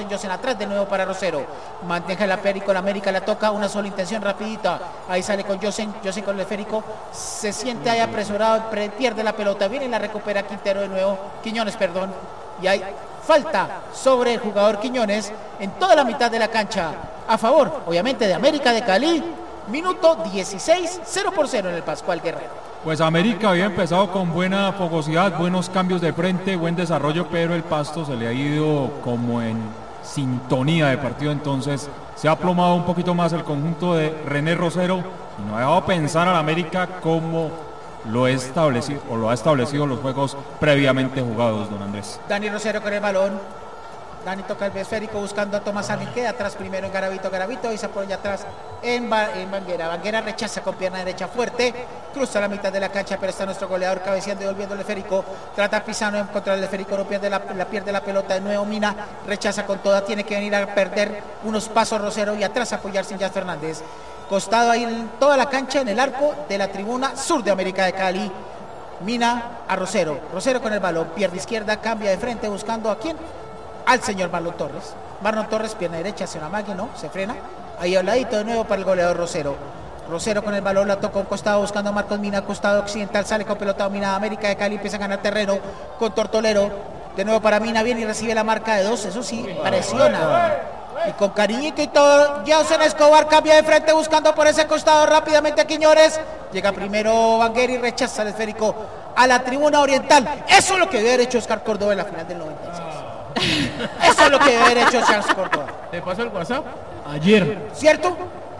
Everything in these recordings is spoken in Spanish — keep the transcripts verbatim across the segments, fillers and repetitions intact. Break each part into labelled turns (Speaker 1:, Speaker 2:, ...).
Speaker 1: José, José atrás de nuevo para Rosero. Manteja el esférico, la América la toca, una sola intención rapidita. Ahí sale con José, José con el esférico. Se siente ahí apresurado, pierde la pelota. Viene y la recupera Quintero de nuevo. Quiñones, perdón. Y hay falta sobre el jugador Quiñones en toda la mitad de la cancha. A favor, obviamente, de América de Cali. Minuto dieciséis, cero por cero en el Pascual Guerrero.
Speaker 2: Pues América había empezado con buena fogosidad, buenos cambios de frente, buen desarrollo, pero el Pasto se le ha ido como en sintonía de partido, entonces se ha aplomado un poquito más el conjunto de René Rosero y no ha dejado pensar al América como lo, he establecido, o lo ha establecido los juegos previamente jugados, don Andrés.
Speaker 1: Dani Rosero con el balón. Dani toca el esférico buscando a Tomás Allen, queda atrás primero en Garavito, Garavito y se apoya atrás en, ba en Banguera. Banguera rechaza con pierna derecha fuerte, cruza la mitad de la cancha, pero está nuestro goleador cabeceando y volviendo el esférico. Trata Pisano en contra del esférico, no pierde la, la pierde la pelota de nuevo. Mina rechaza con toda, tiene que venir a perder unos pasos Rosero y atrás apoyarse en Jazz Fernández. Costado ahí en toda la cancha, en el arco de la tribuna sur de América de Cali. Mina a Rosero, Rosero con el balón, pierde izquierda, cambia de frente buscando a quién. Al señor Marlon Torres. Marlon Torres, pierna derecha, hace una máquina, ¿no? Se frena. Ahí al ladito de nuevo para el goleador Rosero. Rosero con el balón, la toca a un costado buscando a Marcos Mina, costado occidental, sale con pelota dominada. América de Cali empieza a ganar terreno con Tortolero. De nuevo para Mina, viene y recibe la marca de dos, eso sí, presiona. Y con cariñito y todo, Jausen Escobar cambia de frente buscando por ese costado rápidamente a Quiñones. Llega primero Banguera y rechaza el esférico a la tribuna oriental. Eso es lo que debe haber hecho Oscar Córdoba en la final del noventa y seis. Eso es lo que debe haber hecho Charles Córdoba.
Speaker 3: ¿Te pasó el WhatsApp?
Speaker 4: Ayer.
Speaker 1: ¿Cierto?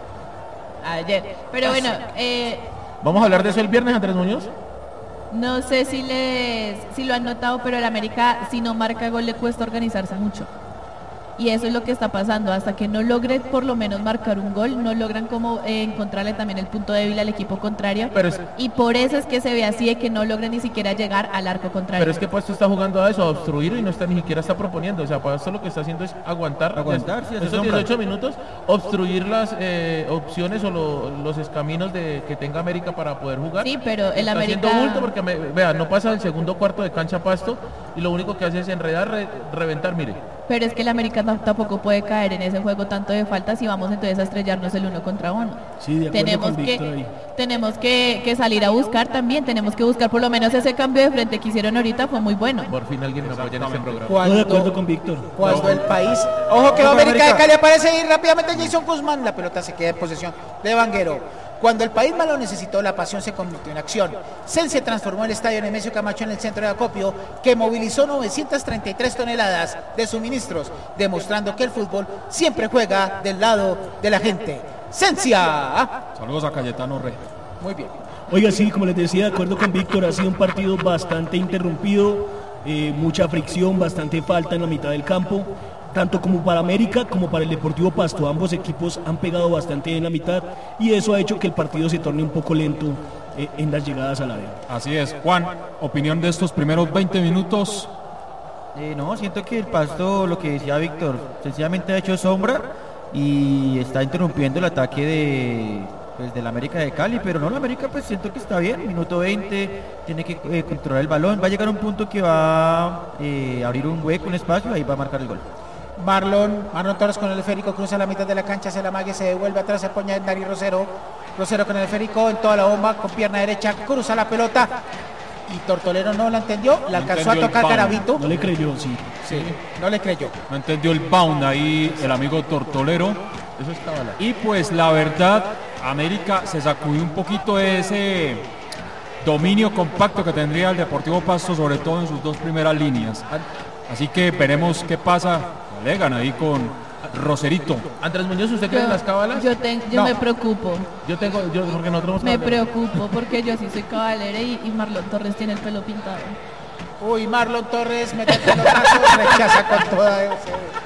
Speaker 5: Ayer. Pero bueno, eh,
Speaker 3: ¿vamos a hablar de eso el viernes, Andrés Muñoz?
Speaker 5: no sé si les, si lo han notado, pero el América, si no marca gol, le cuesta organizarse mucho. Y eso es lo que está pasando, hasta que no logre por lo menos marcar un gol, no logran como eh, encontrarle también el punto débil al equipo contrario,
Speaker 3: pero es,
Speaker 5: y por eso es que se ve así de que no logran ni siquiera llegar al arco contrario.
Speaker 3: Pero es que Pasto está jugando a eso, a obstruir, y no está ni siquiera está proponiendo, o sea, Pasto lo que está haciendo es aguantar,
Speaker 4: aguantar
Speaker 3: es,
Speaker 4: sí,
Speaker 3: esos dieciocho minutos, obstruir las eh, opciones o lo, los escaminos de que tenga América para poder jugar.
Speaker 5: Sí, pero el
Speaker 3: está
Speaker 5: América...
Speaker 3: haciendo bulto porque, me, vea, no pasa el segundo cuarto de cancha Pasto, y lo único que hace es enredar, re, reventar, mire.
Speaker 5: Pero es que el América tampoco puede caer en ese juego tanto de faltas y vamos entonces a estrellarnos el uno contra uno.
Speaker 4: Sí, de acuerdo
Speaker 5: tenemos
Speaker 4: con Víctor
Speaker 5: que
Speaker 4: ahí.
Speaker 5: tenemos que, que salir a buscar también, tenemos que buscar por lo menos ese cambio de frente que hicieron ahorita fue muy bueno.
Speaker 3: Por fin alguien me apoya en este programa.
Speaker 4: Estoy de acuerdo con Víctor.
Speaker 1: Cuando
Speaker 4: no.
Speaker 1: el país, ojo que América de Cali aparece ahí rápidamente Jason Guzmán, la pelota se queda en posesión de Banguero. Cuando el país más lo necesitó, la pasión se convirtió en acción. Celce transformó el estadio Nemesio Camacho en el centro de acopio, que movilizó novecientas treinta y tres toneladas de suministros, demostrando que el fútbol siempre juega del lado de la gente. ¡Cencia!
Speaker 2: Saludos a Cayetano Rey.
Speaker 1: Muy bien.
Speaker 4: Oiga, sí, como les decía, de acuerdo con Víctor, ha sido un partido bastante interrumpido, eh, mucha fricción, bastante falta en la mitad del campo. Tanto como para América como para el Deportivo Pasto, ambos equipos han pegado bastante en la mitad y eso ha hecho que el partido se torne un poco lento eh, en las llegadas al área.
Speaker 2: Así es. Juan, opinión de estos primeros veinte minutos.
Speaker 6: Eh, no, siento que el Pasto, lo que decía Víctor, sencillamente ha hecho sombra y está interrumpiendo el ataque de pues, del América de Cali, pero no, la América pues siento que está bien, minuto veinte, tiene que eh, controlar el balón, va a llegar un punto que va a eh, abrir un hueco, un espacio, ahí va a marcar el gol.
Speaker 1: Marlon, Marlon Torres con el esférico, cruza la mitad de la cancha, se la mague, se devuelve atrás, se apoya en Dari Rosero. Rosero con el esférico en toda la bomba, con pierna derecha, cruza la pelota. Y Tortolero no la entendió, la
Speaker 2: No
Speaker 1: alcanzó a
Speaker 2: entendió el
Speaker 1: tocar
Speaker 2: bound.
Speaker 1: Garavito.
Speaker 4: No le creyó, sí.
Speaker 1: Sí, no le creyó.
Speaker 2: No entendió el bound ahí el amigo Tortolero.
Speaker 3: Eso estaba la...
Speaker 2: Y pues la verdad, América se sacudió un poquito de ese dominio compacto que tendría el Deportivo Pasto, sobre todo en sus dos primeras líneas. Así que veremos qué pasa. Alegan ahí con Roserito.
Speaker 3: Andrés Muñoz, ¿usted cree en las cábalas?
Speaker 5: Yo, ten, yo
Speaker 1: No.
Speaker 5: me preocupo,
Speaker 3: Yo tengo, yo porque nosotros
Speaker 5: me preocupo porque yo sí soy cabalera y, y Marlon Torres tiene el pelo pintado.
Speaker 1: Uy, Marlon Torres mete el pelotazo, rechaza con toda ese.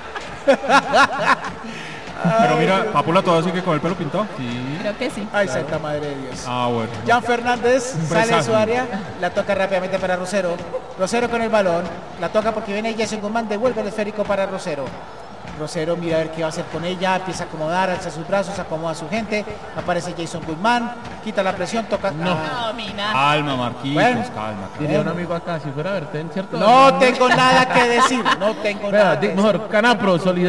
Speaker 2: Pero mira, Papula todavía sigue con el pelo pintado.
Speaker 3: Sí.
Speaker 5: Creo que sí.
Speaker 1: Ay, santa madre de Dios.
Speaker 2: Ah, bueno.
Speaker 1: Jan Fernández
Speaker 2: Un
Speaker 1: sale de su
Speaker 2: presagio.
Speaker 1: área, la toca rápidamente para Rosero. Rosero con el balón, la toca porque viene Jason Guzmán, devuelve el esférico para Rosero. Rosero mira a ver qué va a hacer con ella, empieza a acomodar, alza sus brazos, acomoda a su gente, aparece Jason Guzmán, quita la presión, toca...
Speaker 3: No.
Speaker 1: Ah,
Speaker 5: Domina.
Speaker 2: Calma, Marquitos,
Speaker 1: Bueno.
Speaker 2: calma.
Speaker 3: Diría un amigo acá, si fuera Bertén, ¿cierto?
Speaker 1: no tengo nada que decir, no tengo
Speaker 3: Vea,
Speaker 1: nada
Speaker 3: di-
Speaker 1: que decir.
Speaker 3: mejor, Canapro, solidaridad.